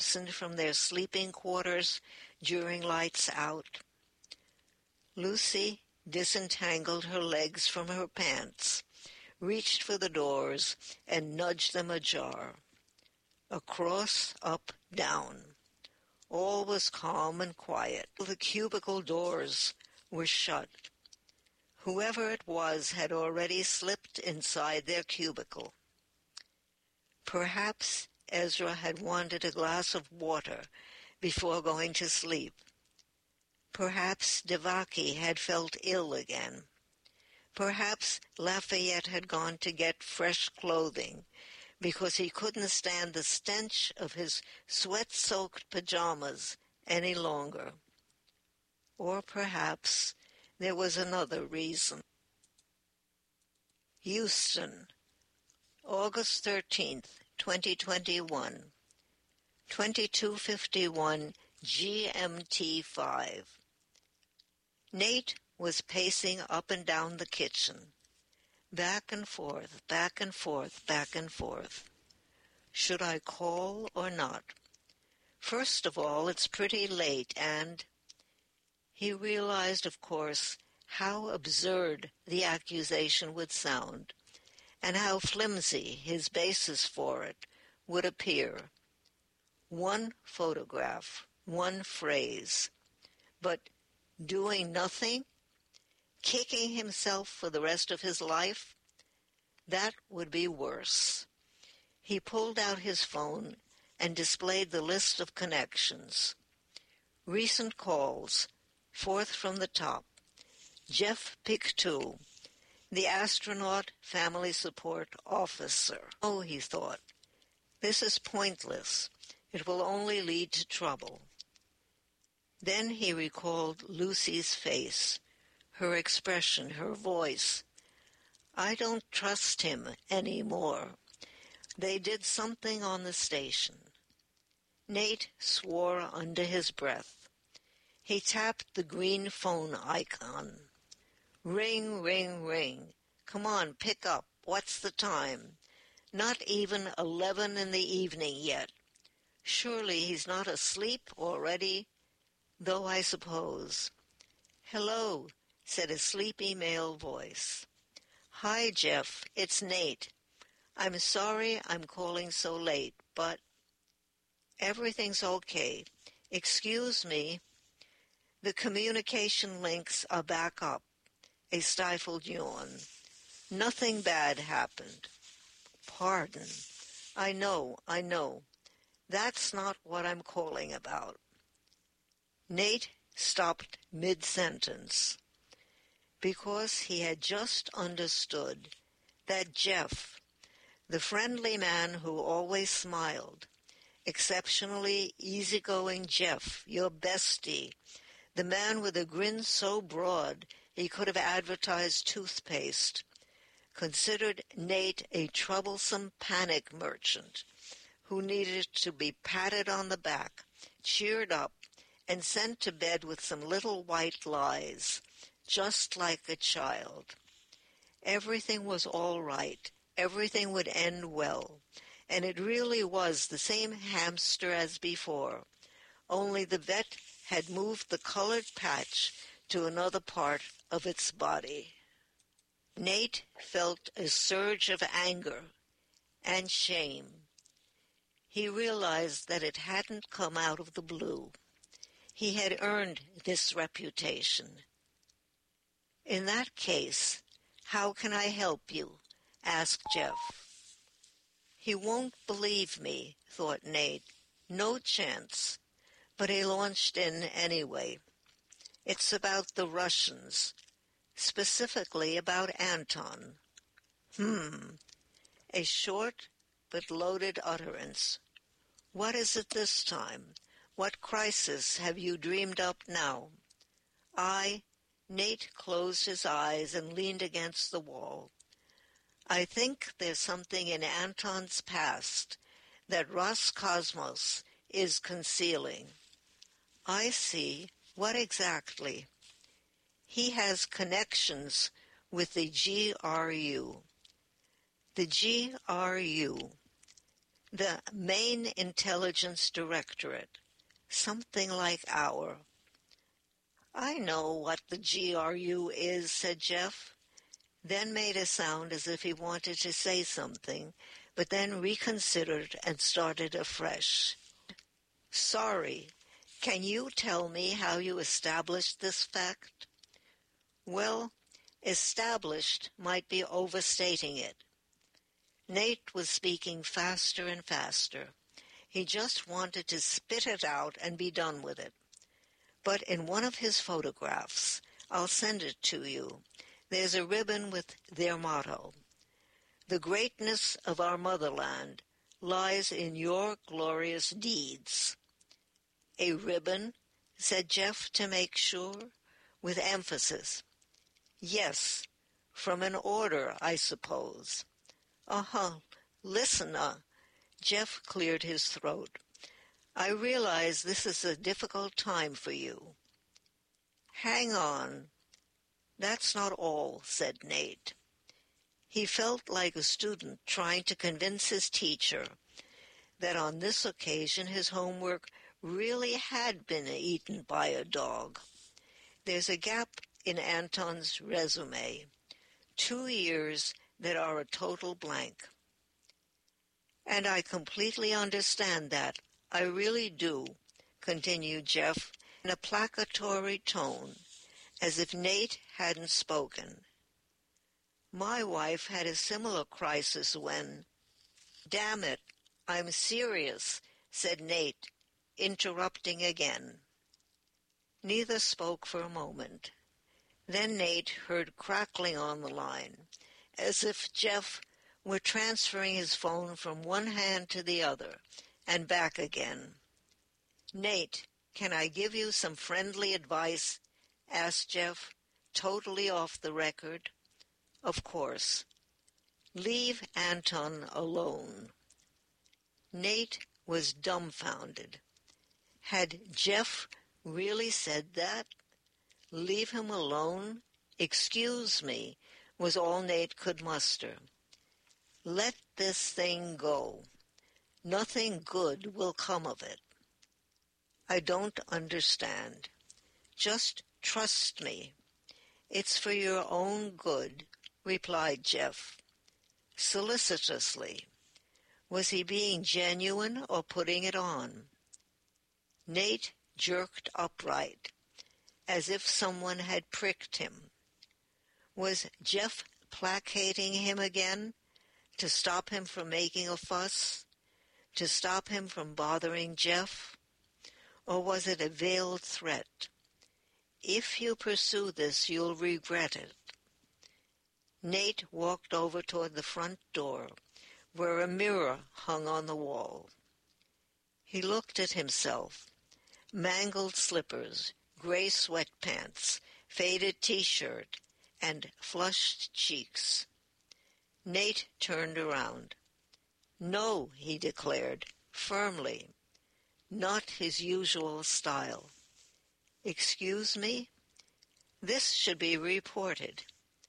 absent from their sleeping quarters during lights out. Lucy disentangled her legs from her pants, reached for the doors, and nudged them ajar. Across, up, down. All was calm and quiet. The cubicle doors were shut. Whoever it was had already slipped inside their cubicle. Perhaps Ezra had wanted a glass of water before going to sleep. Perhaps Devaki had felt ill again. Perhaps Lafayette had gone to get fresh clothing because he couldn't stand the stench of his sweat-soaked pajamas any longer. Or perhaps there was another reason. Houston, August 13th, 2021, 22:51 GMT5. Nate was pacing up and down the kitchen, back and forth, back and forth, back and forth. Should I call or not? First of all, it's pretty late, and... He realized, of course, how absurd the accusation would sound, and how flimsy his basis for it would appear. One photograph, one phrase, but doing nothing, kicking himself for the rest of his life, that would be worse. He pulled out his phone and displayed the list of connections. Recent calls, fourth from the top. Jeff Pictou, the astronaut family support officer. Oh, he thought, this is pointless. It will only lead to trouble. Then he recalled Lucy's face, her expression, her voice. I don't trust him anymore. They did something on the station. Nate swore under his breath. He tapped the green phone icon. Ring, ring, ring. Come on, pick up. What's the time? Not even 11 in the evening yet. Surely he's not asleep already, though I suppose. Hello, said a sleepy male voice. Hi, Jeff, it's Nate. I'm sorry I'm calling so late, but everything's okay. Excuse me. The communication links are back up. A stifled yawn. Nothing bad happened. Pardon. I know. That's not what I'm calling about. Nate stopped mid-sentence because he had just understood that Jeff, the friendly man who always smiled, exceptionally easygoing Jeff, your bestie, the man with a grin so broad he could have advertised toothpaste, considered Nate a troublesome panic merchant who needed to be patted on the back, cheered up, and sent to bed with some little white lies, just like a child. Everything was all right. Everything would end well. And it really was the same hamster as before, only the vet had moved the colored patch to another part of its body. Nate felt a surge of anger and shame. He realized that it hadn't come out of the blue. He had earned this reputation. In that case, how can I help you? Asked Jeff. He won't believe me, thought Nate. No chance. But he launched in anyway. It's about the Russians, specifically about Anton. A short but loaded utterance. What is it this time? What crisis have you dreamed up now? Nate closed his eyes and leaned against the wall. I think there's something in Anton's past that Roscosmos is concealing. I see. What exactly? He has connections with the GRU. The GRU. The Main Intelligence Directorate. Something like our. I know what the GRU is, said Jeff, then made a sound as if he wanted to say something, but then reconsidered and started afresh. Sorry, can you tell me how you established this fact? Well, established might be overstating it. Nate was speaking faster and faster. He just wanted to spit it out and be done with it. But in one of his photographs, I'll send it to you, there's a ribbon with their motto. The greatness of our motherland lies in your glorious deeds. A ribbon, said Jeff to make sure, with emphasis. Yes, from an order, I suppose. Listen, Jeff cleared his throat. I realize this is a difficult time for you. Hang on. That's not all, said Nate. He felt like a student trying to convince his teacher that on this occasion his homework really had been eaten by a dog. There's a gap in Anton's resume. 2 years that are a total blank. And I completely understand that. I really do, continued Jeff in a placatory tone, as if Nate hadn't spoken. My wife had a similar crisis when... Damn it, I'm serious, said Nate, interrupting again. Neither spoke for a moment. Then Nate heard crackling on the line, as if Jeff were transferring his phone from one hand to the other and back again. Nate, can I give you some friendly advice? Asked Jeff, totally off the record. Of course. Leave Anton alone. Nate was dumbfounded. Had Jeff really said that? Leave him alone? Excuse me, was all Nate could muster. Let this thing go. Nothing good will come of it. I don't understand. Just trust me. It's for your own good, replied Jeff, solicitously. Was he being genuine or putting it on? Nate jerked upright, as if someone had pricked him. Was Jeff placating him again, to stop him from making a fuss, to stop him from bothering Jeff? Or was it a veiled threat? If you pursue this, you'll regret it. Nate walked over toward the front door, where a mirror hung on the wall. He looked at himself. Mangled slippers, gray sweatpants, faded T-shirt, and flushed cheeks. Nate turned around. No, he declared, firmly. Not his usual style. Excuse me? This should be reported.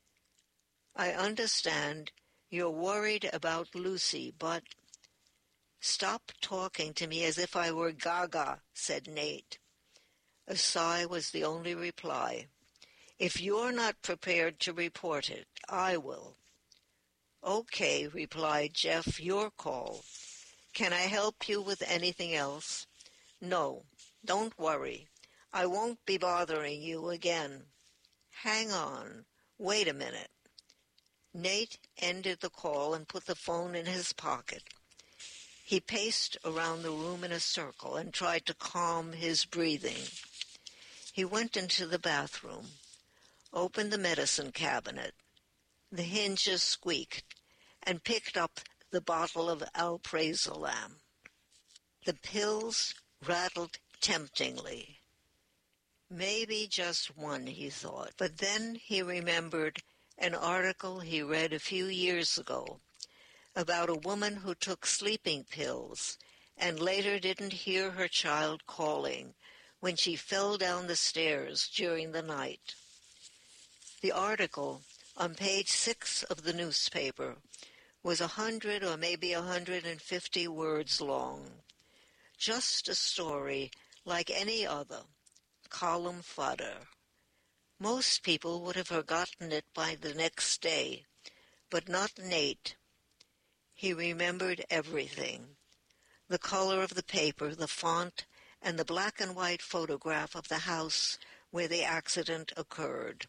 I understand you're worried about Lucy, but... Stop talking to me as if I were Gaga, said Nate. A sigh was the only reply. If you're not prepared to report it, I will. Okay, replied Jeff, your call. Can I help you with anything else? No, don't worry. I won't be bothering you again. Hang on. Wait a minute. Nate ended the call and put the phone in his pocket. He paced around the room in a circle and tried to calm his breathing. He went into the bathroom, opened the medicine cabinet. The hinges squeaked, and picked up the bottle of alprazolam. The pills rattled temptingly. Maybe just one, he thought. But then he remembered an article he read a few years ago about a woman who took sleeping pills and later didn't hear her child calling when she fell down the stairs during the night. The article, on page 6 of the newspaper, was 100 or maybe 150 words long. Just a story like any other, column fodder. Most people would have forgotten it by the next day, but not Nate. He remembered everything. The color of the paper, the font, and the black and white photograph of the house where the accident occurred.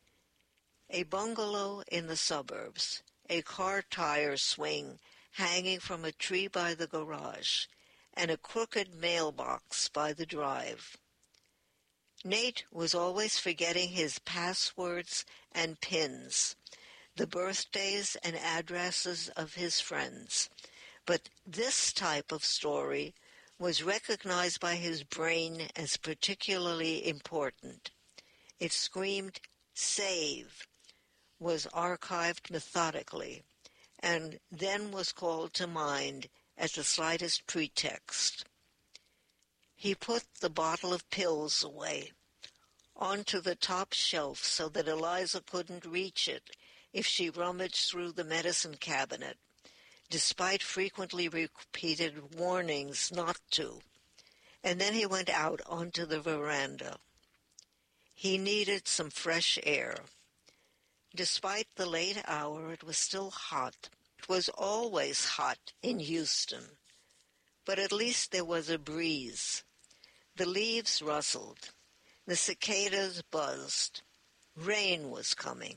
A bungalow in the suburbs, a car tire swing hanging from a tree by the garage, and a crooked mailbox by the drive. Nate was always forgetting his passwords and pins, the birthdays and addresses of his friends. But this type of story was recognized by his brain as particularly important. It screamed, "Save," was archived methodically, and then was called to mind at the slightest pretext. He put the bottle of pills away, onto the top shelf so that Eliza couldn't reach it if she rummaged through the medicine cabinet, despite frequently repeated warnings not to, and then he went out onto the veranda. He needed some fresh air. Despite the late hour, it was still hot. It was always hot in Houston, but at least there was a breeze. The leaves rustled. The cicadas buzzed. Rain was coming.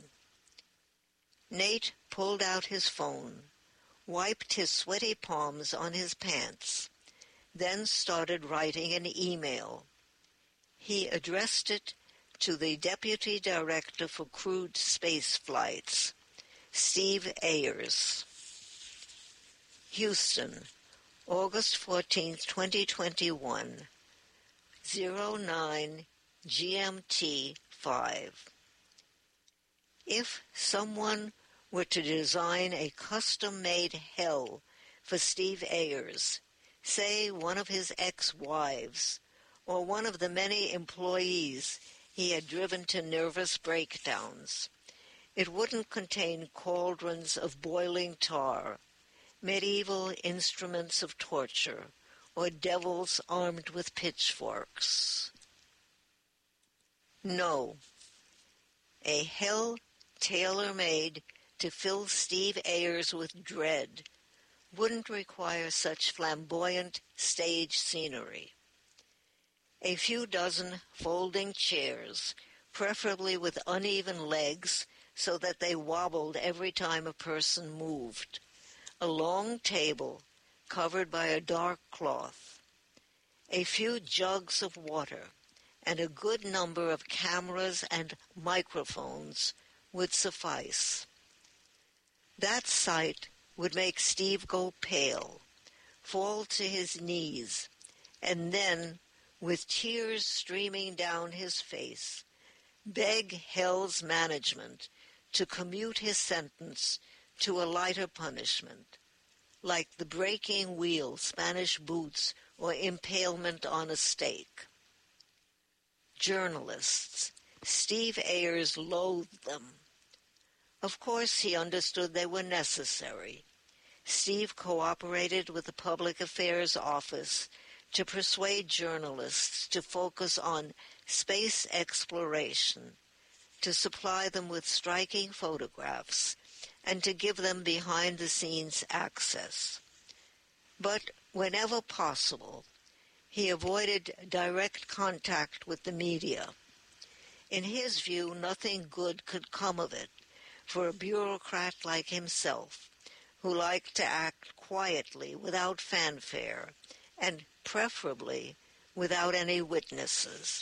Nate pulled out his phone, wiped his sweaty palms on his pants, then started writing an email. He addressed it to the Deputy Director for Crewed Space Flights, Steve Ayers. Houston, August 14, 2021, 09 GMT 5. If someone were to design a custom-made hell for Steve Ayers, say one of his ex-wives, or one of the many employees he had driven to nervous breakdowns, it wouldn't contain cauldrons of boiling tar, medieval instruments of torture, or devils armed with pitchforks. No, a hell tailor-made to fill Steve Ayers with dread wouldn't require such flamboyant stage scenery. A few dozen folding chairs, preferably with uneven legs so that they wobbled every time a person moved. A long table covered by a dark cloth. A few jugs of water and a good number of cameras and microphones would suffice. That sight would make Steve go pale, fall to his knees, and then, with tears streaming down his face, beg hell's management to commute his sentence to a lighter punishment, like the breaking wheel, Spanish boots, or impalement on a stake. Journalists, Steve Ayers loathed them. Of course, he understood they were necessary. Steve cooperated with the Public Affairs Office to persuade journalists to focus on space exploration, to supply them with striking photographs, and to give them behind-the-scenes access. But whenever possible, he avoided direct contact with the media. In his view, nothing good could come of it for a bureaucrat like himself, who liked to act quietly without fanfare, and preferably without any witnesses.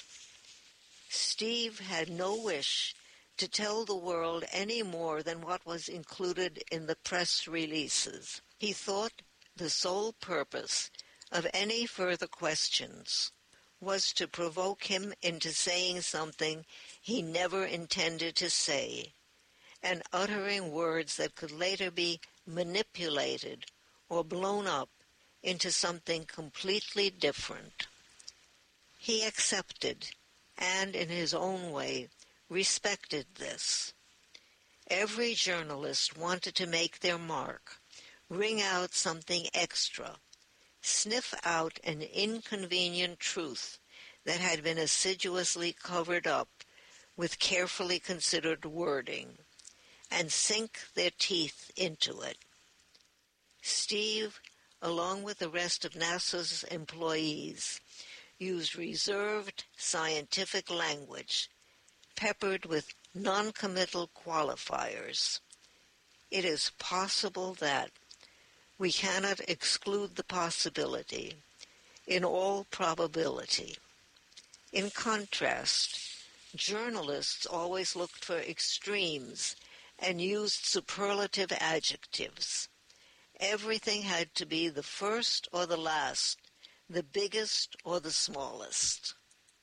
Steve had no wish to tell the world any more than what was included in the press releases. He thought the sole purpose of any further questions was to provoke him into saying something he never intended to say, and uttering words that could later be manipulated or blown up into something completely different. He accepted, and in his own way, respected this. Every journalist wanted to make their mark, wring out something extra, sniff out an inconvenient truth that had been assiduously covered up with carefully considered wording, and sink their teeth into it. Steve, along with the rest of NASA's employees, used reserved scientific language, peppered with non-committal qualifiers. It is possible that we cannot exclude the possibility, in all probability. In contrast, journalists always looked for extremes and used superlative adjectives. Everything had to be the first or the last, the biggest or the smallest.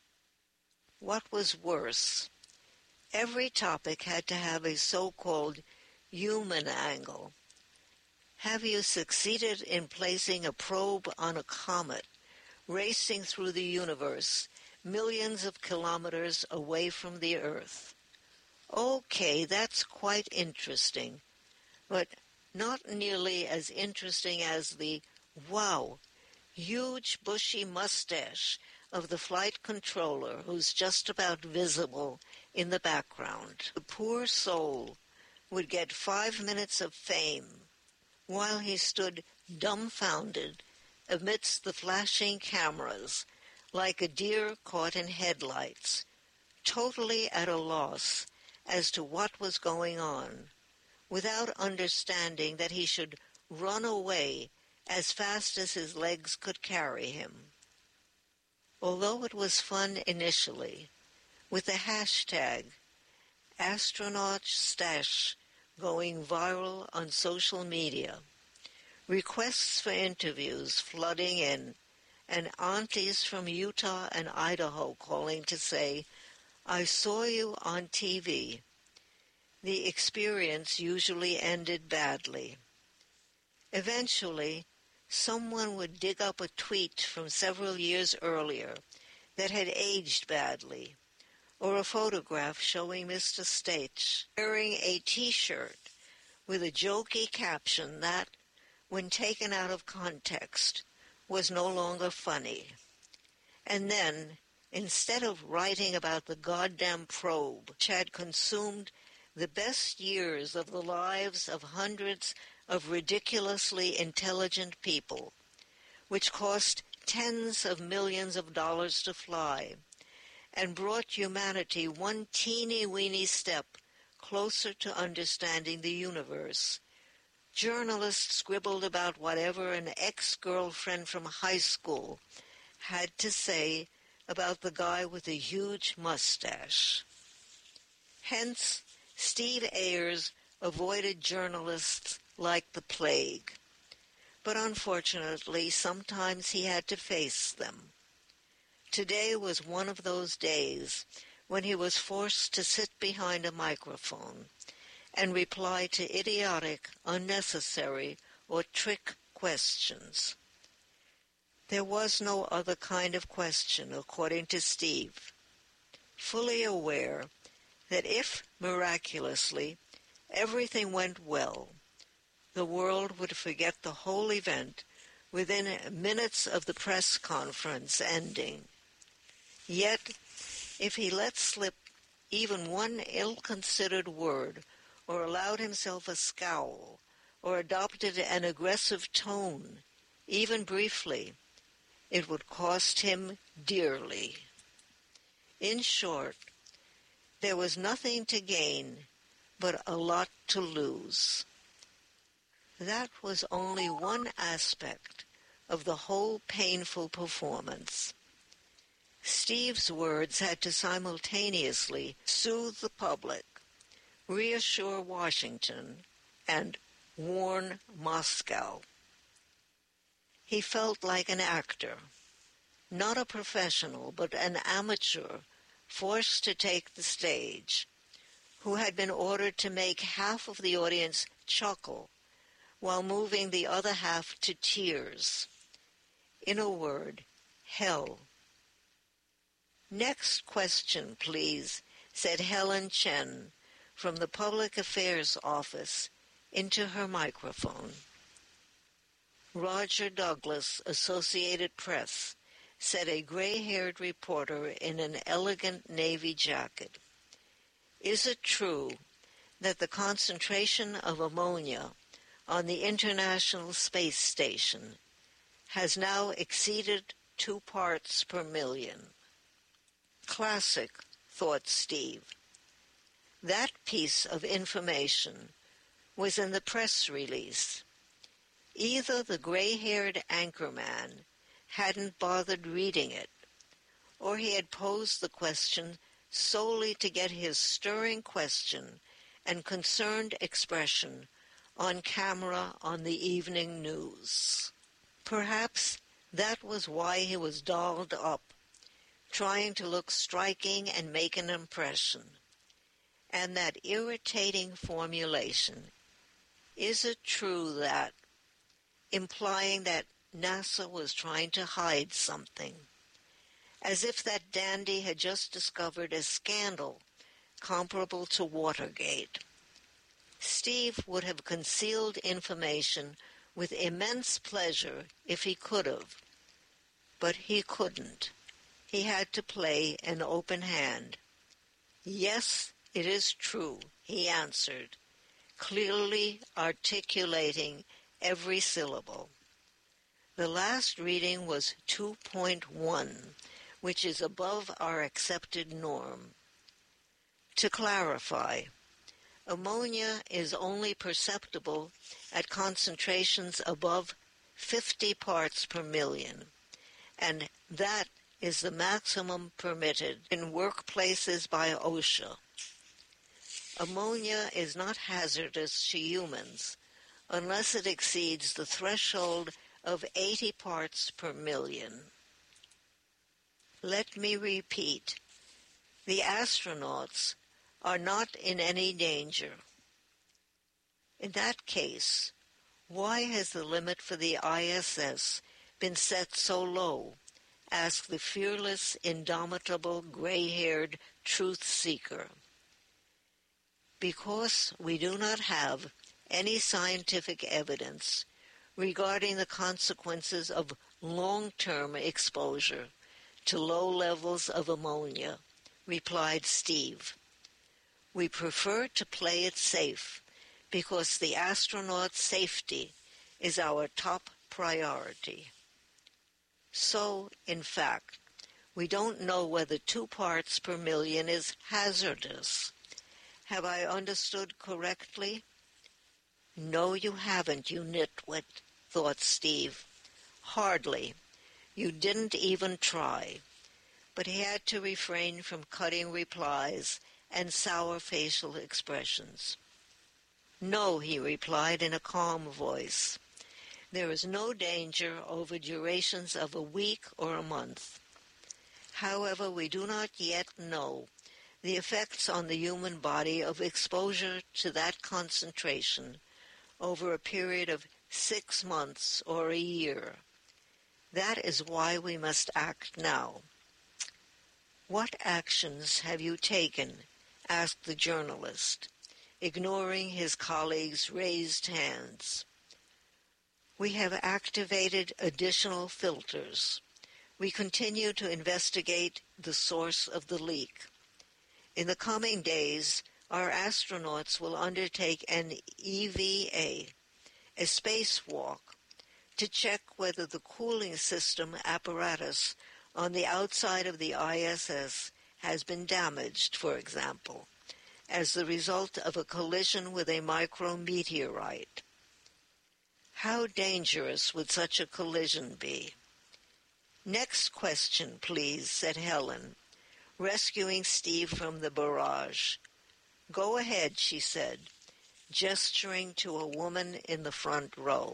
What was worse, every topic had to have a so-called human angle. Have you succeeded in placing a probe on a comet racing through the universe millions of kilometers away from the Earth? Okay, that's quite interesting, but not nearly as interesting as the, wow, huge bushy mustache of the flight controller who's just about visible in the background. The poor soul would get 5 minutes of fame while he stood dumbfounded amidst the flashing cameras like a deer caught in headlights, totally at a loss as to what was going on, without understanding that he should run away as fast as his legs could carry him. Although it was fun initially, with the hashtag #AstronautStash going viral on social media, requests for interviews flooding in, and aunties from Utah and Idaho calling to say, "I saw you on TV," the experience usually ended badly. Eventually, someone would dig up a tweet from several years earlier that had aged badly, or a photograph showing Mr. Staich wearing a T-shirt with a jokey caption that, when taken out of context, was no longer funny. And then, instead of writing about the goddamn probe which had consumed the best years of the lives of hundreds of ridiculously intelligent people, which cost tens of millions of dollars to fly, and brought humanity one teeny-weeny step closer to understanding the universe, journalists scribbled about whatever an ex-girlfriend from high school had to say about the guy with the huge mustache. Hence, Steve Ayers avoided journalists like the plague. But unfortunately, sometimes he had to face them. Today was one of those days when he was forced to sit behind a microphone and reply to idiotic, unnecessary, or trick questions. There was no other kind of question, according to Steve, fully aware that if, miraculously, everything went well, the world would forget the whole event within minutes of the press conference ending. Yet, if he let slip even one ill-considered word, or allowed himself a scowl, or adopted an aggressive tone, even briefly, it would cost him dearly. In short, there was nothing to gain, but a lot to lose. That was only one aspect of the whole painful performance. Steve's words had to simultaneously soothe the public, reassure Washington, and warn Moscow. He felt like an actor, not a professional, but an amateur forced to take the stage, who had been ordered to make half of the audience chuckle while moving the other half to tears. In a word, hell. "Next question, please," said Helen Chen from the Public Affairs Office into her microphone. Roger Douglas, Associated Press, said a gray-haired reporter in an elegant navy jacket. Is it true that the concentration of ammonia on the International Space Station has now exceeded 2 parts per million? Classic, thought Steve. That piece of information was in the press release. Either the gray-haired anchorman hadn't bothered reading it, or he had posed the question solely to get his stirring question and concerned expression on camera on the evening news. Perhaps that was why he was dolled up, trying to look striking and make an impression. And that irritating formulation, is it true that, implying that NASA was trying to hide something, as if that dandy had just discovered a scandal comparable to Watergate. Steve would have concealed information with immense pleasure if he could have, but he couldn't. He had to play an open hand. Yes, it is true, he answered, clearly articulating every syllable. The last reading was 2.1, which is above our accepted norm. To clarify, ammonia is only perceptible at concentrations above 50 parts per million, and that is the maximum permitted in workplaces by OSHA. Ammonia is not hazardous to humans unless it exceeds the threshold of 80 parts per million. Let me repeat, the astronauts are not in any danger. In that case, why has the limit for the ISS been set so low? Asked the fearless, indomitable, gray-haired truth seeker. Because we do not have any scientific evidence regarding the consequences of long-term exposure to low levels of ammonia, replied Steve. We prefer to play it safe because the astronaut's safety is our top priority. So, in fact, we don't know whether 2 parts per million is hazardous. Have I understood correctly? No, you haven't, you nitwit, thought Steve. Hardly. You didn't even try. But he had to refrain from cutting replies and sour facial expressions. No, he replied in a calm voice. There is no danger over durations of a week or a month. However, we do not yet know the effects on the human body of exposure to that concentration over a period of 6 months or a year. That is why we must act now. What actions have you taken? Asked the journalist, ignoring his colleague's raised hands. We have activated additional filters. We continue to investigate the source of the leak. In the coming days, our astronauts will undertake an EVA, a spacewalk, to check whether the cooling system apparatus on the outside of the ISS has been damaged, for example, as the result of a collision with a micrometeorite. How dangerous would such a collision be? Next question, please, said Helen, rescuing Steve from the barrage. Go ahead, she said, gesturing to a woman in the front row.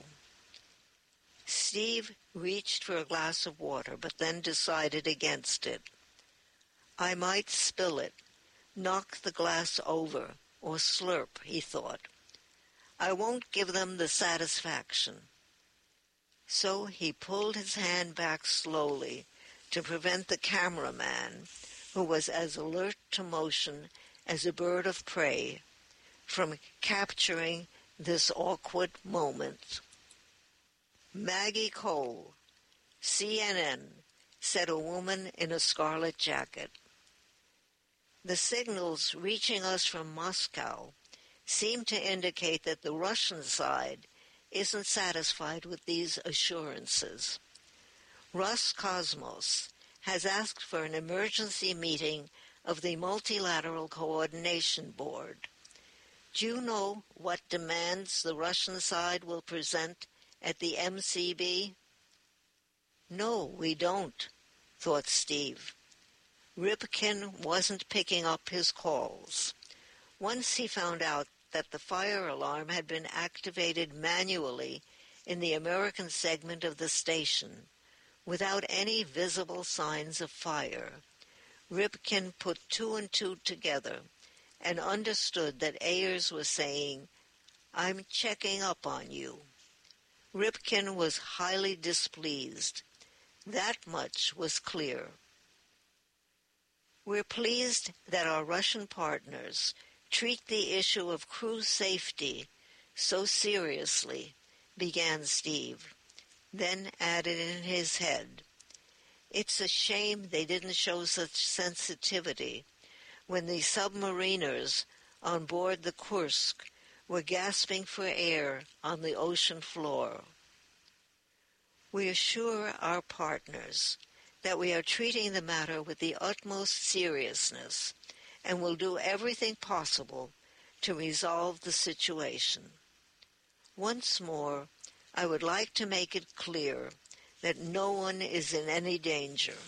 Steve reached for a glass of water, but then decided against it. I might spill it, knock the glass over, or slurp, he thought. I won't give them the satisfaction. So he pulled his hand back slowly to prevent the cameraman, who was as alert to motion as a bird of prey, from capturing this awkward moment. Maggie Cole, CNN, said a woman in a scarlet jacket. The signals reaching us from Moscow seem to indicate that the Russian side isn't satisfied with these assurances. Roscosmos has asked for an emergency meeting of the Multilateral Coordination Board. Do you know what demands the Russian side will present at the MCB? No, we don't, thought Steve. Ripken wasn't picking up his calls. Once he found out that the fire alarm had been activated manually in the American segment of the station, without any visible signs of fire, Ripken put two and two together and understood that Ayers was saying, "I'm checking up on you." Ripken was highly displeased. That much was clear. We're pleased that our Russian partners treat the issue of crew safety so seriously, began Steve, then added in his head, "It's a shame they didn't show such sensitivity when the submariners on board the Kursk were gasping for air on the ocean floor." We assure our partners that we are treating the matter with the utmost seriousness and will do everything possible to resolve the situation. Once more, I would like to make it clear that no one is in any danger.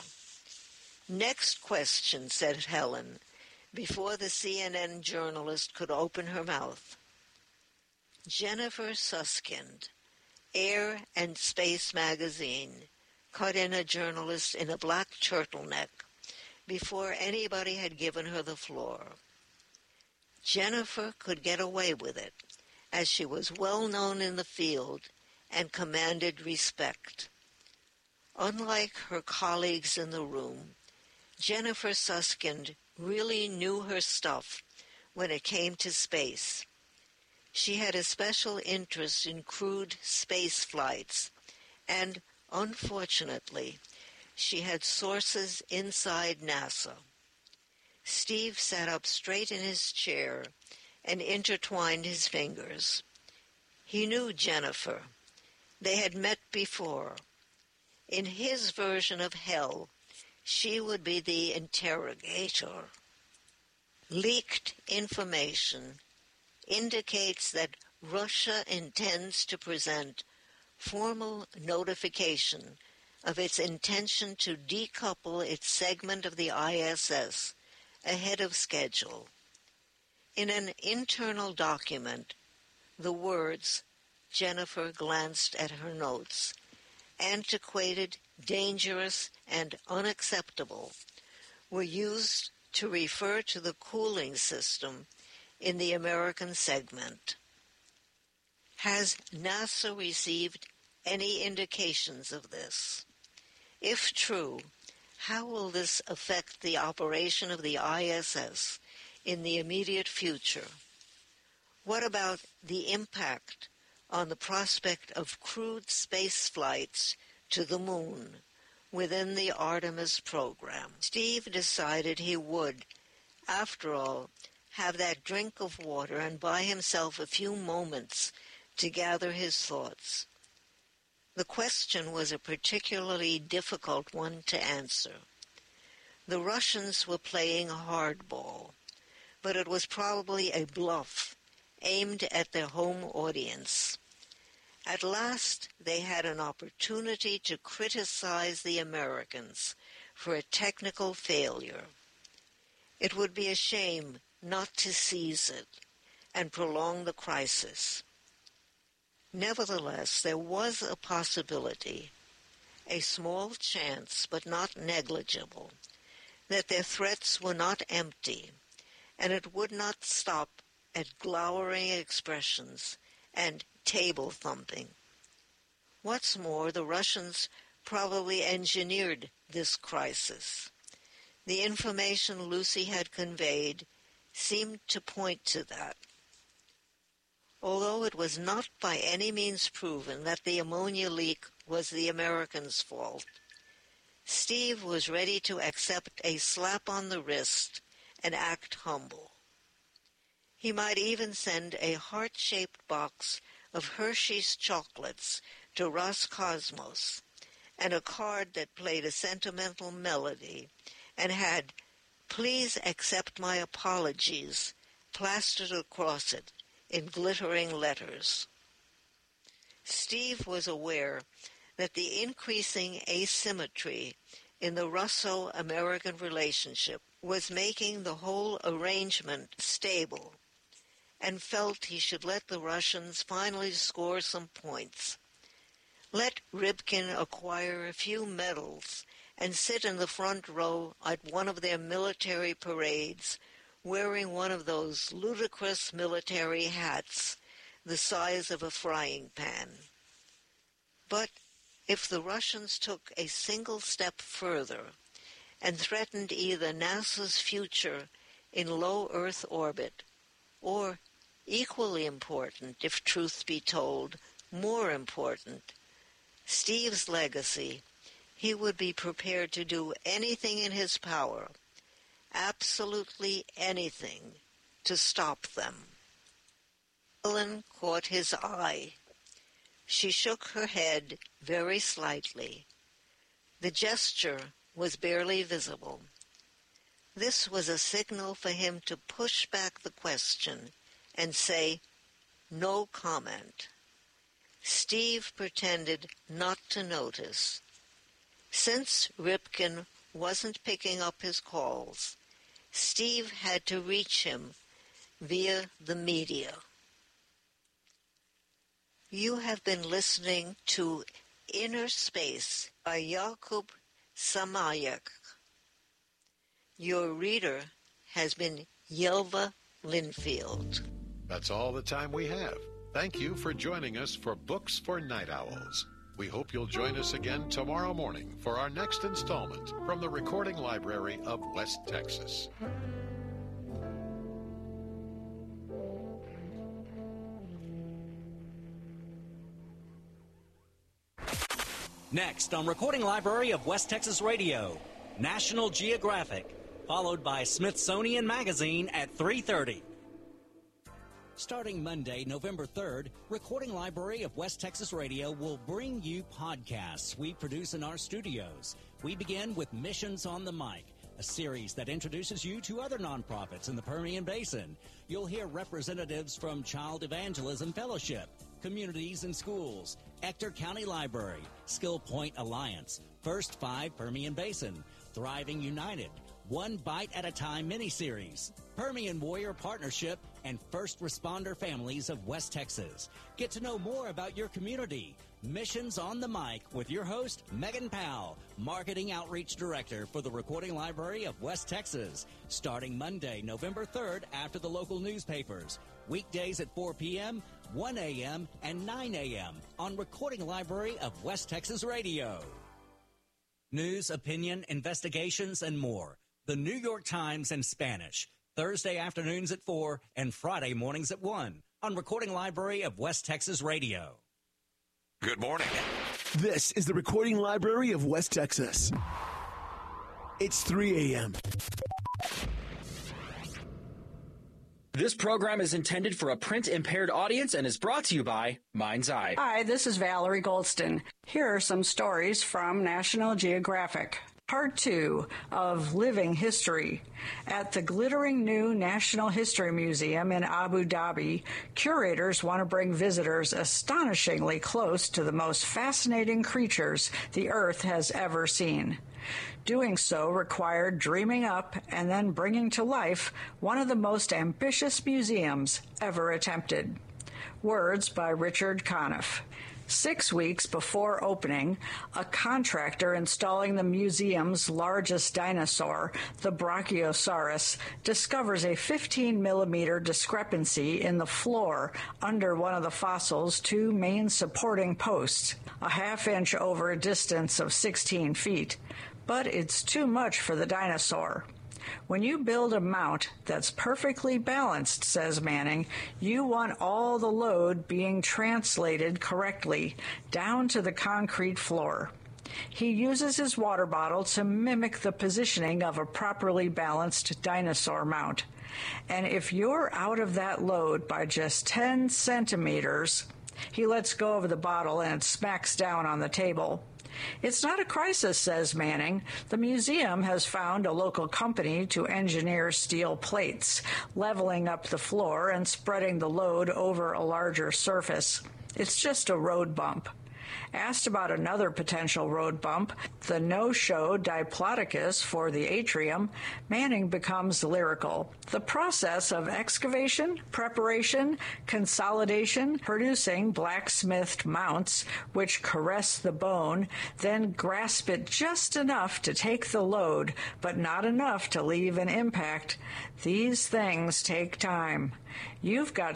"Next question," said Helen, before the CNN journalist could open her mouth. Jennifer Susskind, Air and Space magazine, cut in a journalist in a black turtleneck before anybody had given her the floor. Jennifer could get away with it, as she was well known in the field and commanded respect. Unlike her colleagues in the room, Jennifer Susskind really knew her stuff when it came to space. She had a special interest in crewed space flights, and, unfortunately, she had sources inside NASA. Steve sat up straight in his chair and intertwined his fingers. He knew Jennifer. They had met before. In his version of hell, she would be the interrogator. Leaked information indicates that Russia intends to present formal notification of its intention to decouple its segment of the ISS ahead of schedule. In an internal document, the words, Jennifer glanced at her notes, antiquated, dangerous, and unacceptable, were used to refer to the cooling system in the American segment. Has NASA received any indications of this? If true, how will this affect the operation of the ISS in the immediate future? What about the impact on the prospect of crewed space flights to the moon within the Artemis program? Steve decided he would, after all, have that drink of water and buy himself a few moments to gather his thoughts. The question was a particularly difficult one to answer. The Russians were playing hardball, but it was probably a bluff aimed at their home audience. At last, they had an opportunity to criticize the Americans for a technical failure. It would be a shame not to seize it and prolong the crisis. Nevertheless, there was a possibility, a small chance but not negligible, that their threats were not empty, and it would not stop at glowering expressions and table thumping. What's more, the Russians probably engineered this crisis. The information Lucy had conveyed seemed to point to that. Although it was not by any means proven that the ammonia leak was the Americans' fault, Steve was ready to accept a slap on the wrist and act humble. He might even send a heart-shaped box of Hershey's chocolates to Roscosmos and a card that played a sentimental melody and had "Please accept my apologies" plastered across it in glittering letters. Steve was aware that the increasing asymmetry in the Russo-American relationship was making the whole arrangement stable, and felt he should let the Russians finally score some points. Let Rybkin acquire a few medals and sit in the front row at one of their military parades, wearing one of those ludicrous military hats the size of a frying pan. But if the Russians took a single step further and threatened either NASA's future in low Earth orbit, or, equally important, if truth be told, more important, Steve's legacy, he would be prepared to do anything in his power, absolutely anything, to stop them. Ellen caught his eye. She shook her head very slightly. The gesture was barely visible. This was a signal for him to push back the question and say, "No comment." Steve pretended not to notice. Since Rybkin wasn't picking up his calls, Steve had to reach him via the media. You have been listening to Inner Space by Jakub Samayak. Your reader has been Yelva Linfield. That's all the time we have. Thank you for joining us for Books for Night Owls. We hope you'll join us again tomorrow morning for our next installment from the Recording Library of West Texas. Next on Recording Library of West Texas Radio, National Geographic, followed by Smithsonian Magazine at 3:30. Starting Monday, November 3rd, Recording Library of West Texas Radio will bring you podcasts we produce in our studios. We begin with Missions on the Mic, a series that introduces you to other nonprofits in the Permian Basin. You'll hear representatives from Child Evangelism Fellowship, Communities and Schools, Ector County Library, Skill Point Alliance, First Five Permian Basin, Thriving United, One Bite at a Time miniseries, Permian Warrior Partnership, and First Responder Families of West Texas. Get to know more about your community. Missions on the Mic with your host, Megan Powell, Marketing Outreach Director for the Recording Library of West Texas. Starting Monday, November 3rd after the local newspapers. Weekdays at 4 p.m., 1 a.m., and 9 a.m. on Recording Library of West Texas Radio. News, opinion, investigations, and more. The New York Times in Spanish. Thursday afternoons at 4 and Friday mornings at 1 on Recording Library of West Texas Radio. Good morning. This is the Recording Library of West Texas. It's 3 a.m. This program is intended for a print-impaired audience and is brought to you by Mind's Eye. Hi, this is Valerie Goldston. Here are some stories from National Geographic. Part 2 of Living History. At the glittering new National History Museum in Abu Dhabi, curators want to bring visitors astonishingly close to the most fascinating creatures the Earth has ever seen. Doing so required dreaming up and then bringing to life one of the most ambitious museums ever attempted. Words by Richard Conniff. 6 weeks before opening, a contractor installing the museum's largest dinosaur, the Brachiosaurus, discovers a 15-millimeter discrepancy in the floor under one of the fossil's 2 main supporting posts, a half-inch over a distance of 16 feet. But it's too much for the dinosaur. When you build a mount that's perfectly balanced, says Manning, you want all the load being translated correctly down to the concrete floor. He uses his water bottle to mimic the positioning of a properly balanced dinosaur mount. And if you're out of that load by just 10 centimeters, he lets go of the bottle and it smacks down on the table. It's not a crisis, says Manning. The museum has found a local company to engineer steel plates, leveling up the floor and spreading the load over a larger surface. It's just a road bump. Asked about another potential road bump, the no-show Diplodocus for the atrium, Manning becomes lyrical. The process of excavation, preparation, consolidation, producing blacksmithed mounts, which caress the bone, then grasp it just enough to take the load, but not enough to leave an impact. These things take time. You've got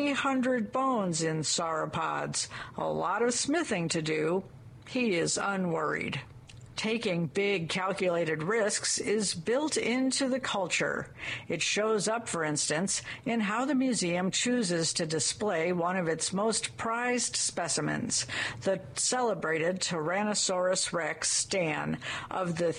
300 bones in sauropods, a lot of smithing to do. He is unworried. Taking big calculated risks is built into the culture. It shows up, for instance, in how the museum chooses to display one of its most prized specimens, the celebrated Tyrannosaurus rex Stan of the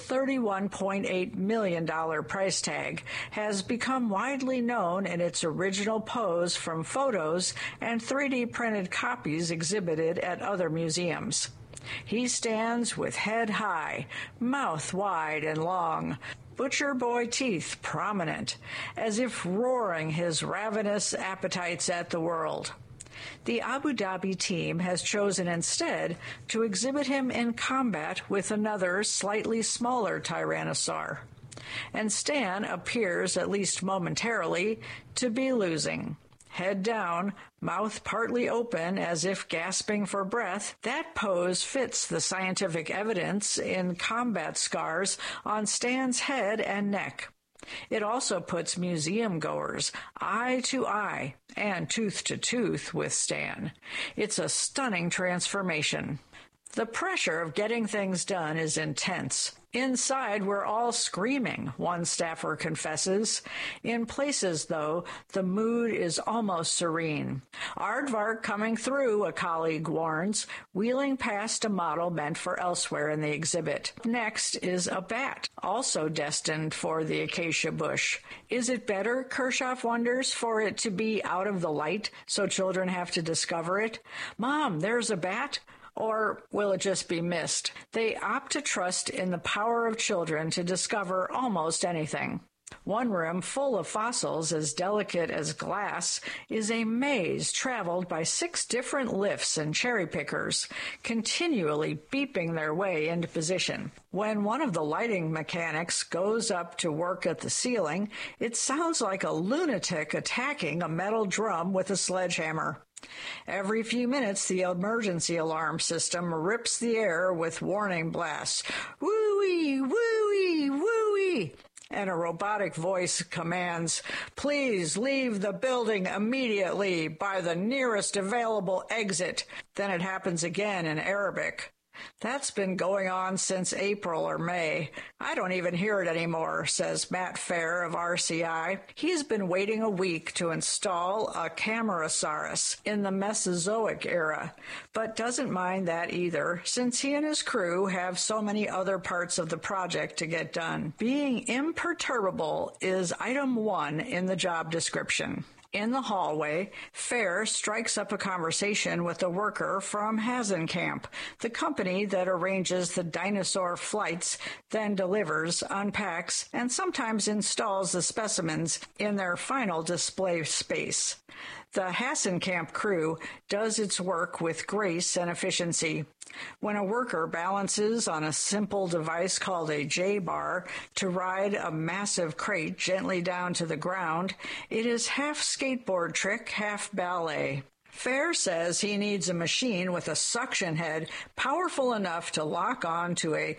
$31.8 million price tag, has become widely known in its original pose from photos and 3D printed copies exhibited at other museums. He stands with head high, mouth wide and long, butcher boy teeth prominent, as if roaring his ravenous appetites at the world. The Abu Dhabi team has chosen instead to exhibit him in combat with another slightly smaller Tyrannosaur. And Stan appears, at least momentarily, to be losing. Head down, mouth partly open as if gasping for breath, that pose fits the scientific evidence in combat scars on Stan's head and neck. It also puts museum goers eye to eye and tooth to tooth with Stan. It's a stunning transformation. The pressure of getting things done is intense. Inside, we're all screaming, one staffer confesses. In places, though, the mood is almost serene. Aardvark coming through, a colleague warns, wheeling past a model meant for elsewhere in the exhibit. Next is a bat, also destined for the acacia bush. Is it better, Kirchhoff wonders, for it to be out of the light so children have to discover it? Mom, there's a bat? Or will it just be missed? They opt to trust in the power of children to discover almost anything. One room full of fossils as delicate as glass is a maze traveled by 6 different lifts and cherry pickers, continually beeping their way into position. When one of the lighting mechanics goes up to work at the ceiling, it sounds like a lunatic attacking a metal drum with a sledgehammer. Every few minutes, the emergency alarm system rips the air with warning blasts. Woo-wee, woo-wee, woo-wee. And a robotic voice commands, please leave the building immediately by the nearest available exit. Then it happens again in Arabic. That's been going on since April or May. I don't even hear it anymore, says Matt Fair of RCI. He's been waiting a week to install a Camarasaurus in the Mesozoic era, but doesn't mind that either, since he and his crew have so many other parts of the project to get done. Being imperturbable is item 1 in the job description. In the hallway, Fair strikes up a conversation with a worker from Hasenkamp, the company that arranges the dinosaur flights, then delivers, unpacks, and sometimes installs the specimens in their final display space. The Hasenkamp crew does its work with grace and efficiency. When a worker balances on a simple device called a J-bar to ride a massive crate gently down to the ground, it is half skateboard trick, half ballet. Fair says he needs a machine with a suction head powerful enough to lock on to a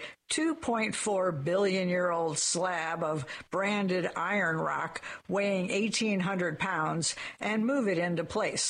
2.4 billion-year-old slab of branded iron rock weighing 1,800 pounds and move it into place.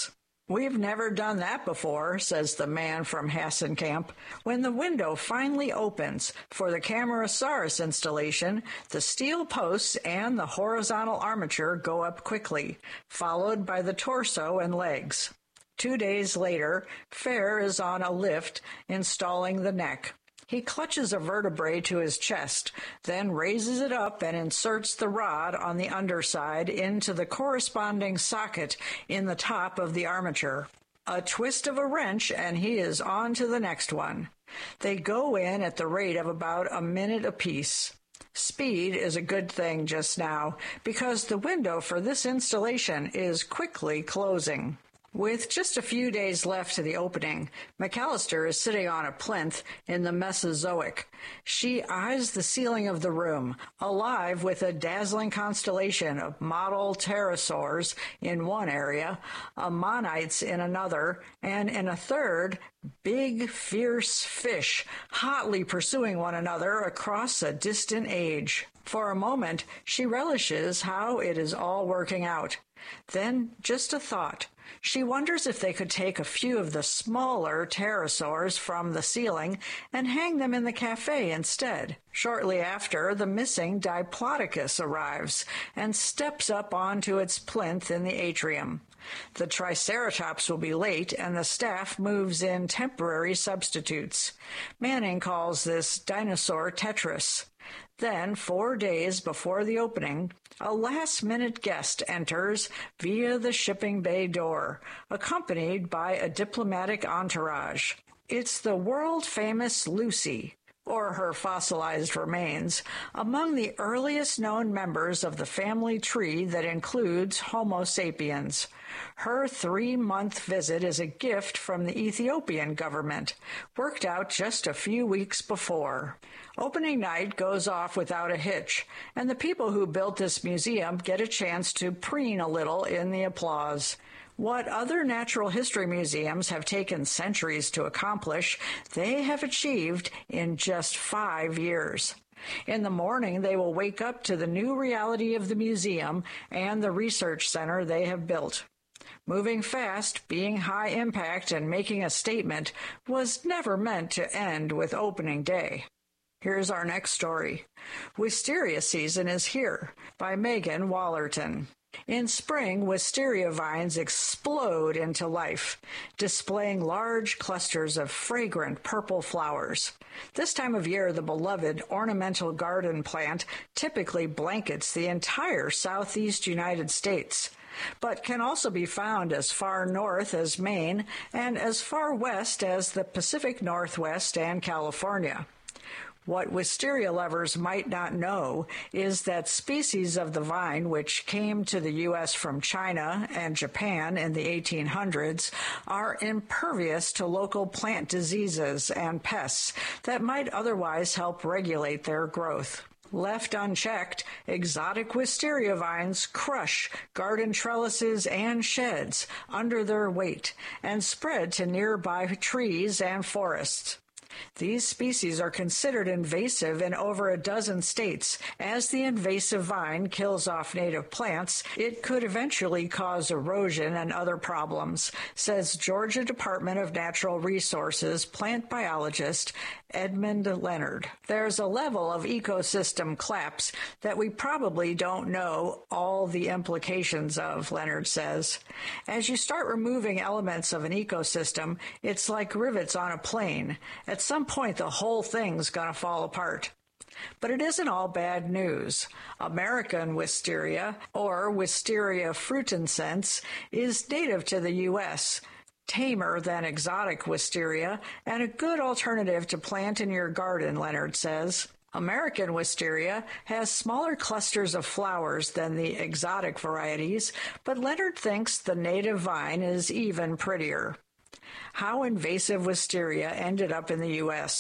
"We've never done that before," says the man from Hassenkamp. When the window finally opens for the Camarasaurus installation, the steel posts and the horizontal armature go up quickly, followed by the torso and legs. 2 days later, Fair is on a lift installing the neck. He clutches a vertebrae to his chest, then raises it up and inserts the rod on the underside into the corresponding socket in the top of the armature. A twist of a wrench, and he is on to the next one. They go in at the rate of about a minute apiece. Speed is a good thing just now, because the window for this installation is quickly closing. With just a few days left to the opening, McAllister is sitting on a plinth in the Mesozoic. She eyes the ceiling of the room, alive with a dazzling constellation of model pterosaurs in one area, ammonites in another, and in a third, big, fierce fish, hotly pursuing one another across a distant age. For a moment, she relishes how it is all working out. Then, just a thought. She wonders if they could take a few of the smaller pterosaurs from the ceiling and hang them in the cafe instead. Shortly after, the missing Diplodocus arrives and steps up onto its plinth in the atrium. The Triceratops will be late, and the staff moves in temporary substitutes. Manning calls this Dinosaur Tetris. Then, 4 days before the opening, a last-minute guest enters via the shipping bay door, accompanied by a diplomatic entourage. It's the world-famous Lucy, or her fossilized remains, among the earliest known members of the family tree that includes Homo sapiens. Her 3-month visit is a gift from the Ethiopian government, worked out just a few weeks before. Opening night goes off without a hitch, and the people who built this museum get a chance to preen a little in the applause. What other natural history museums have taken centuries to accomplish, they have achieved in just 5 years. In the morning, they will wake up to the new reality of the museum and the research center they have built. Moving fast, being high impact, and making a statement was never meant to end with opening day. Here's our next story. Wisteria season is here, by Megan Wallerton. In spring, wisteria vines explode into life, displaying large clusters of fragrant purple flowers. This time of year, the beloved ornamental garden plant typically blankets the entire southeast United States, but can also be found as far north as Maine and as far west as the Pacific Northwest and California. What wisteria lovers might not know is that species of the vine which came to the U.S. from China and Japan in the 1800s are impervious to local plant diseases and pests that might otherwise help regulate their growth. Left unchecked, exotic wisteria vines crush garden trellises and sheds under their weight and spread to nearby trees and forests. These species are considered invasive in over a dozen states. As the invasive vine kills off native plants, it could eventually cause erosion and other problems, says Georgia Department of Natural Resources plant biologist Edmund Leonard. There's a level of ecosystem collapse that we probably don't know all the implications of, Leonard says. As you start removing elements of an ecosystem, it's like rivets on a plane. At some point, the whole thing's going to fall apart. But it isn't all bad news. American wisteria, or Wisteria fruitescens, is native to the U.S., tamer than exotic wisteria, and a good alternative to plant in your garden, Leonard says. American wisteria has smaller clusters of flowers than the exotic varieties, but Leonard thinks the native vine is even prettier. How invasive wisteria ended up in the U.S.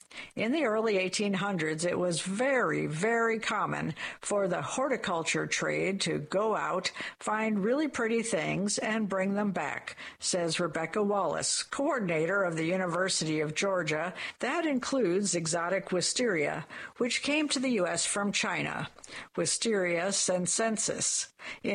In the early 1800s, it was very, very common for the horticulture trade to go out, find really pretty things, and bring them back, says Rebecca Wallace, coordinator of the University of Georgia. That includes exotic wisteria, which came to the U.S. from China, Wisteria sinensis, in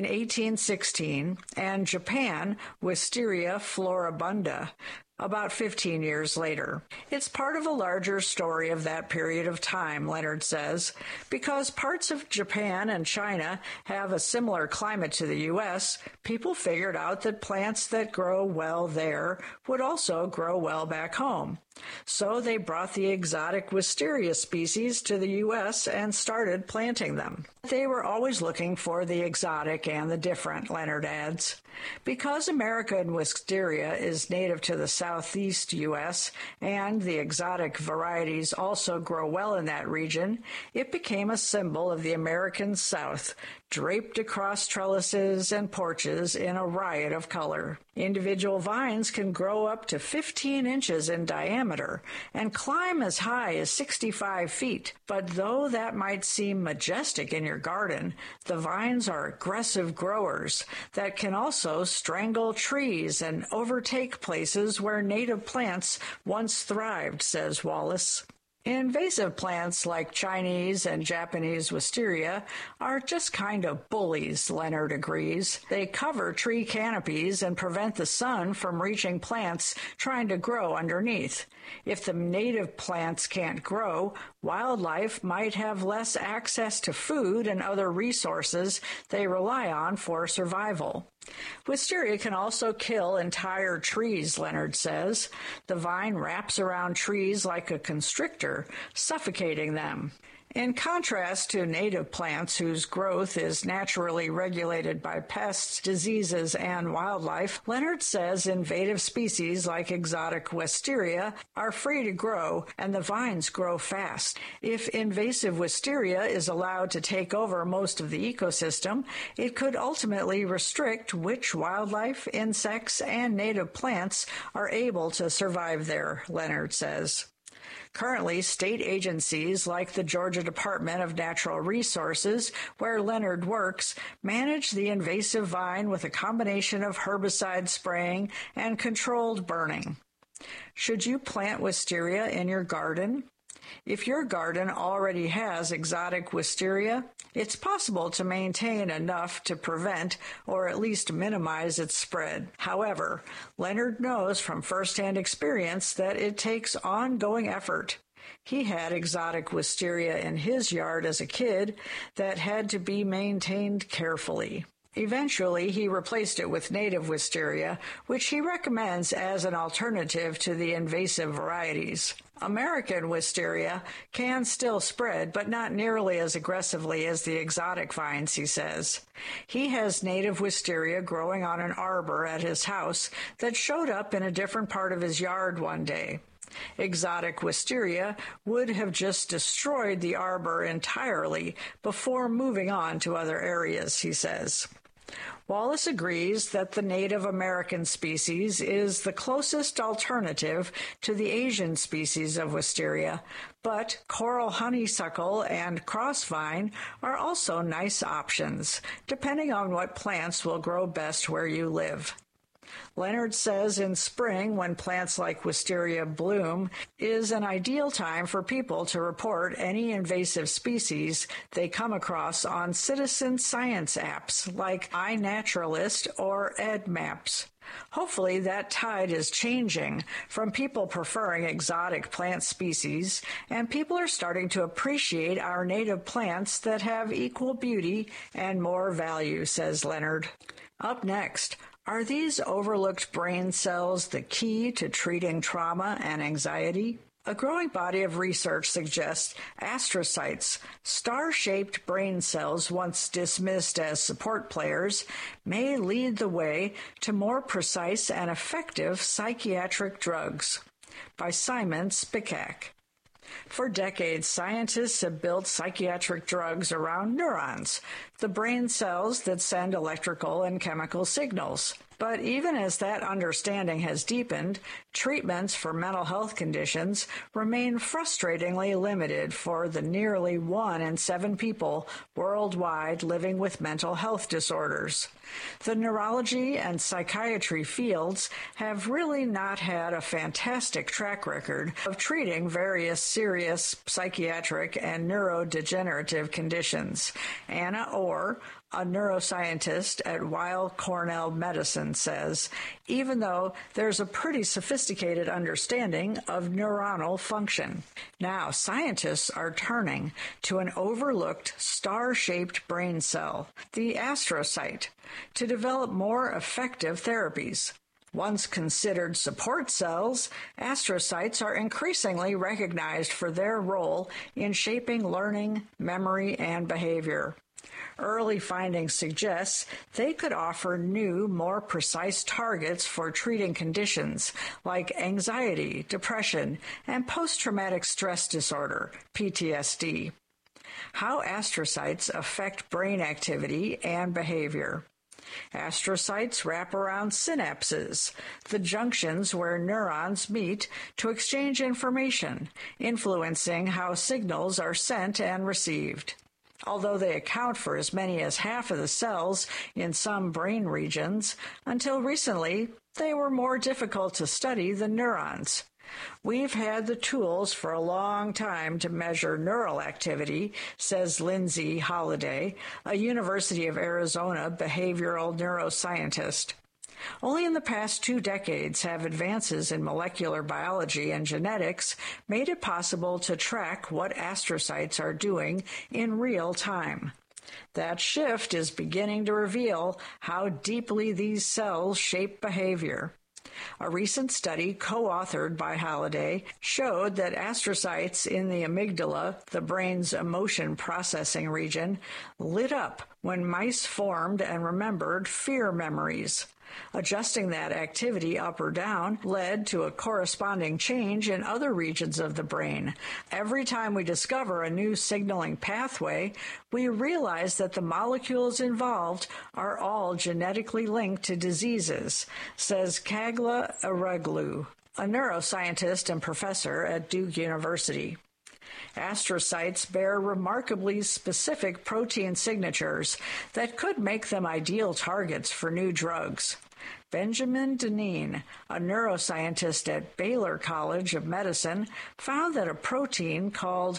1816, and Japan, Wisteria floribunda, about 15 years later. It's part of a larger story of that period of time, Leonard says, because parts of Japan and China have a similar climate to the U.S., people figured out that plants that grow well there would also grow well back home. So they brought the exotic wisteria species to the U.S. and started planting them. They were always looking for the exotic and the different, Leonard adds. Because American wisteria is native to the southeast U.S. and the exotic varieties also grow well in that region, it became a symbol of the American South, draped across trellises and porches in a riot of color. Individual vines can grow up to 15 inches in diameter and climb as high as 65 feet. But though that might seem majestic in your garden, the vines are aggressive growers that can also strangle trees and overtake places where native plants once thrived, says Wallace. Invasive plants like Chinese and Japanese wisteria are just kind of bullies, Leonard agrees. They cover tree canopies and prevent the sun from reaching plants trying to grow underneath. If the native plants can't grow, wildlife might have less access to food and other resources they rely on for survival. Wisteria can also kill entire trees, Leonard says. The vine wraps around trees like a constrictor, suffocating them. In contrast to native plants whose growth is naturally regulated by pests, diseases, and wildlife, Leonard says invasive species like exotic wisteria are free to grow and the vines grow fast. If invasive wisteria is allowed to take over most of the ecosystem, it could ultimately restrict which wildlife, insects, and native plants are able to survive there, Leonard says. Currently, state agencies like the Georgia Department of Natural Resources, where Leonard works, manage the invasive vine with a combination of herbicide spraying and controlled burning. Should you plant wisteria in your garden? If your garden already has exotic wisteria, it's possible to maintain enough to prevent or at least minimize its spread. However, Leonard knows from firsthand experience that it takes ongoing effort. He had exotic wisteria in his yard as a kid that had to be maintained carefully. Eventually, he replaced it with native wisteria, which he recommends as an alternative to the invasive varieties. American wisteria can still spread, but not nearly as aggressively as the exotic vines, he says. He has native wisteria growing on an arbor at his house that showed up in a different part of his yard one day. Exotic wisteria would have just destroyed the arbor entirely before moving on to other areas, he says. Wallace agrees that the Native American species is the closest alternative to the Asian species of wisteria, but coral honeysuckle and crossvine are also nice options, depending on what plants will grow best where you live. Leonard says in spring, when plants like wisteria bloom, is an ideal time for people to report any invasive species they come across on citizen science apps like iNaturalist or EdMaps. Hopefully that tide is changing from people preferring exotic plant species, and people are starting to appreciate our native plants that have equal beauty and more value, says Leonard. Up next, are these overlooked brain cells the key to treating trauma and anxiety? A growing body of research suggests astrocytes, star-shaped brain cells once dismissed as support players, may lead the way to more precise and effective psychiatric drugs. By Simon Spicak. For decades, scientists have built psychiatric drugs around neurons, the brain cells that send electrical and chemical signals. But even as that understanding has deepened, treatments for mental health conditions remain frustratingly limited for the nearly 1 in 7 people worldwide living with mental health disorders. The neurology and psychiatry fields have really not had a fantastic track record of treating various serious psychiatric and neurodegenerative conditions. Anna Orr, a neuroscientist at Weill Cornell Medicine, says, even though there's a pretty sophisticated understanding of neuronal function. Now, scientists are turning to an overlooked star-shaped brain cell, the astrocyte, to develop more effective therapies. Once considered support cells, astrocytes are increasingly recognized for their role in shaping learning, memory, and behavior. Early findings suggest they could offer new, more precise targets for treating conditions like anxiety, depression, and post-traumatic stress disorder, PTSD. How astrocytes affect brain activity and behavior. Astrocytes wrap around synapses, the junctions where neurons meet to exchange information, influencing how signals are sent and received. Although they account for as many as half of the cells in some brain regions, until recently they were more difficult to study than neurons. We've had the tools for a long time to measure neural activity, says Lindsay Holliday, a University of Arizona behavioral neuroscientist. Only in the past 2 decades have advances in molecular biology and genetics made it possible to track what astrocytes are doing in real time. That shift is beginning to reveal how deeply these cells shape behavior. A recent study co-authored by Holliday showed that astrocytes in the amygdala, the brain's emotion processing region, lit up when mice formed and remembered fear memories. Adjusting that activity up or down led to a corresponding change in other regions of the brain. Every time we discover a new signaling pathway, we realize that the molecules involved are all genetically linked to diseases, says Kagla Areglu, a neuroscientist and professor at Duke University. Astrocytes bear remarkably specific protein signatures that could make them ideal targets for new drugs. Benjamin Deneen, a neuroscientist at Baylor College of Medicine, found that a protein called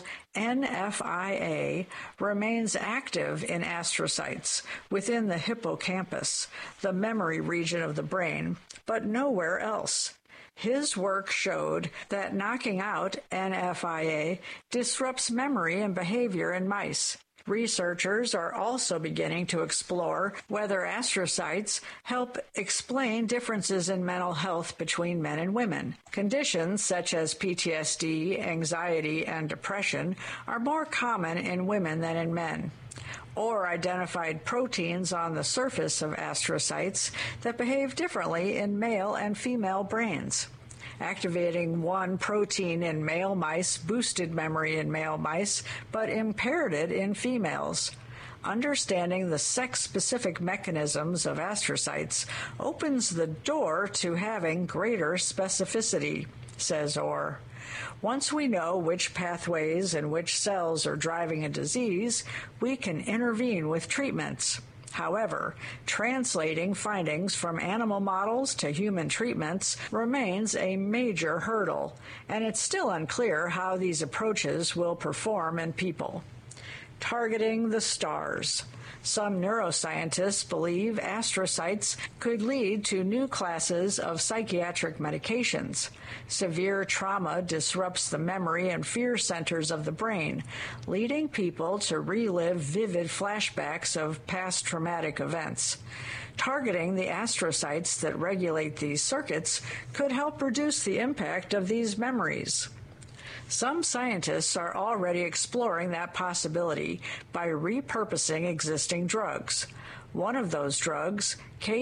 NFIA remains active in astrocytes within the hippocampus, the memory region of the brain, but nowhere else. His work showed that knocking out NFIA disrupts memory and behavior in mice. Researchers are also beginning to explore whether astrocytes help explain differences in mental health between men and women. Conditions such as PTSD, anxiety, and depression are more common in women than in men. Or identified proteins on the surface of astrocytes that behave differently in male and female brains. Activating one protein in male mice boosted memory in male mice, but impaired it in females. Understanding the sex-specific mechanisms of astrocytes opens the door to having greater specificity, says Orr. Once we know which pathways and which cells are driving a disease, we can intervene with treatments. However, translating findings from animal models to human treatments remains a major hurdle, and it's still unclear how these approaches will perform in people. Targeting the stars. Some neuroscientists believe astrocytes could lead to new classes of psychiatric medications. Severe trauma disrupts the memory and fear centers of the brain, leading people to relive vivid flashbacks of past traumatic events. Targeting the astrocytes that regulate these circuits could help reduce the impact of these memories. Some scientists are already exploring that possibility by repurposing existing drugs. One of those drugs,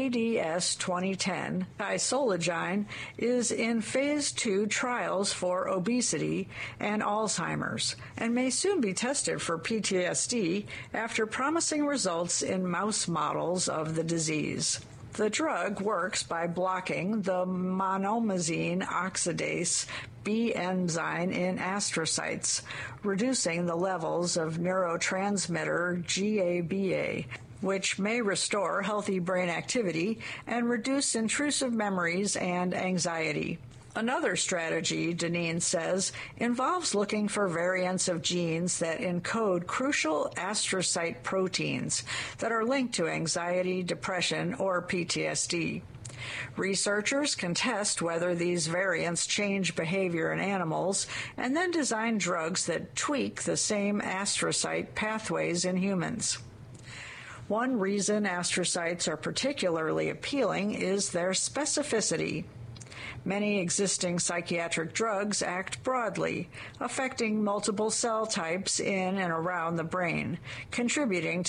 KDS-2010, isologine, is in Phase 2 trials for obesity and Alzheimer's and may soon be tested for PTSD after promising results in mouse models of the disease. The drug works by blocking the monomazine oxidase B enzyme in astrocytes, reducing the levels of neurotransmitter GABA, which may restore healthy brain activity and reduce intrusive memories and anxiety. Another strategy, Deneen says, involves looking for variants of genes that encode crucial astrocyte proteins that are linked to anxiety, depression, or PTSD. Researchers can test whether these variants change behavior in animals and then design drugs that tweak the same astrocyte pathways in humans. One reason astrocytes are particularly appealing is their specificity. Many existing psychiatric drugs act broadly, affecting multiple cell types in and around the brain, contributing to